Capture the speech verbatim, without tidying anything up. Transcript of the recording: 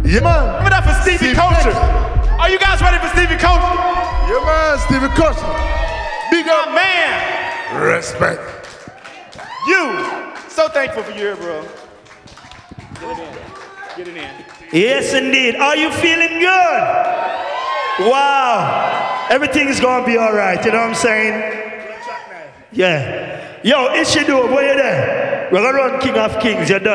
Yeah, man. Give it up for Stevie Steve Culture. Beck. Are you guys ready for Stevie Culture? Yeah, man, Stevie Culture. Big My up. man. Respect. You. So thankful for you here, bro. Get it in. Get it in. Yes, indeed. Are you feeling good? Wow. Everything is going to be all right. You know what I'm saying? Yeah. Yo, Ishidu, where you there? We're going to run King of Kings. You're done.